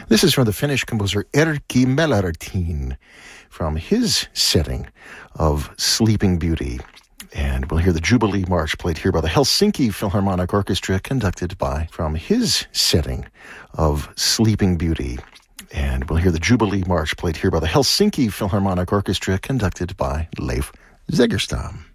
This is from the Finnish composer Erkki Melartin from his setting of Sleeping Beauty. And we'll hear the Jubilee March played here by the Helsinki Philharmonic Orchestra, conducted by, from his setting of Sleeping Beauty. And we'll hear the Jubilee March played here by the Helsinki Philharmonic Orchestra, conducted by Leif Zegerstam.